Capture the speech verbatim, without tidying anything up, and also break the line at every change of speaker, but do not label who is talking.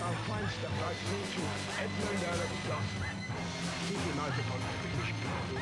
our fine stuff like Fortune, Edmund Earl of Goss. Keep your eyes upon